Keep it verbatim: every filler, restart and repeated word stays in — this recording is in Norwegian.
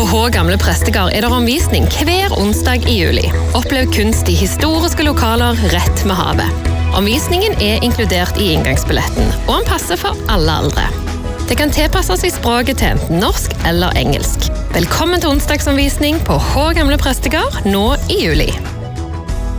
På H Gamle Prestegard er det omvisning hver onsdag i juli. Opplev kunst i historiske lokaler rett med havet. Omvisningen er inkludert i inngangsbilletten, og den passer for alle aldre. Det kan tilpasses i språket til enten norsk eller engelsk. Velkommen til onsdagsomvisning på H Gamle Prestegard nå i juli.